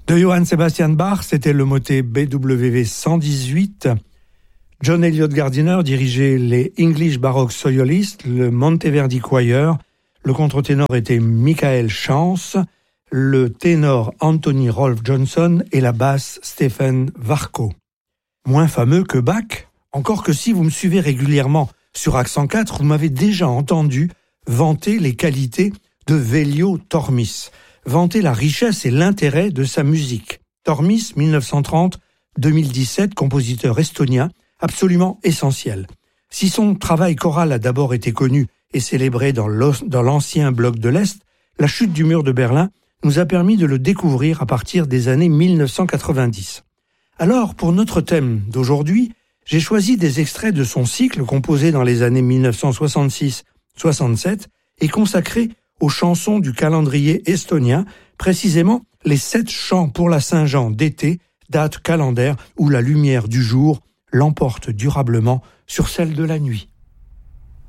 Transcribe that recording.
De Johann Sebastian Bach, c'était le motet BWV 118. John Eliot Gardiner dirigeait les English Baroque Soloists, le Monteverdi Choir. Le contre-ténor était Michael Chance, le ténor Anthony Rolfe Johnson et la basse Stephen Varco. Moins fameux que Bach, encore que si vous me suivez régulièrement sur Accent 4, vous m'avez déjà entendu vanter les qualités de Veljo Tormis, vanter la richesse et l'intérêt de sa musique. Tormis, 1930-2017, compositeur estonien, absolument essentiel. Si son travail choral a d'abord été connu et célébré dans l'ancien bloc de l'Est, la chute du mur de Berlin nous a permis de le découvrir à partir des années 1990. Alors, pour notre thème d'aujourd'hui, j'ai choisi des extraits de son cycle composé dans les années 1966-67 et consacré aux chansons du calendrier estonien, précisément les 7 chants pour la Saint-Jean d'été, date calendaire où la lumière du jour l'emporte durablement sur celle de la nuit.